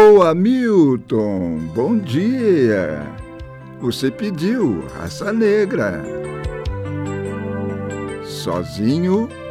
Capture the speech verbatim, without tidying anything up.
Alô, Hamilton, bom dia. Você pediu Raça Negra. Sozinho